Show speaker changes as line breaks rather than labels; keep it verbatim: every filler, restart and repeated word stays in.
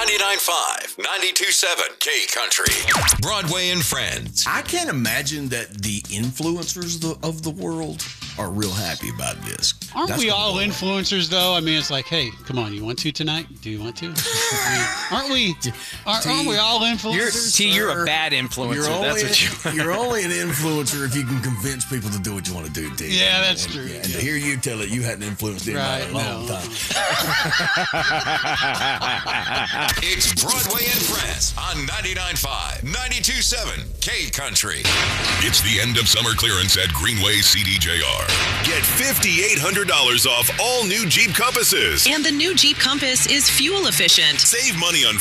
ninety-nine point five, ninety-two point seven K Country. Broadway and Friends.
I can't imagine that the influencers of the, of the world are real happy about this.
Aren't
That's
we all
gonna go
influencers, though? I mean, it's like, hey, come on, you want to tonight? Do you want to? I mean, aren't we? Aren't,
T,
aren't we all
You're,
influencers?
T, you're a bad influencer.
You're only,
That's what you are.
You're only an influencer if you can convince people to do what you want to do, T.
Yeah, that's
and,
true.
And, and
Yeah.
to hear you tell it, you hadn't influenced anybody
Right,
in a long
no.
time.
It's Broadway and Friends on ninety-nine point five, ninety-two point seven K Country.
It's the end of summer clearance at Greenway C D J R. Get five thousand eight hundred dollars off all new Jeep Compasses.
And the new Jeep Compass is fuel efficient.
Save money on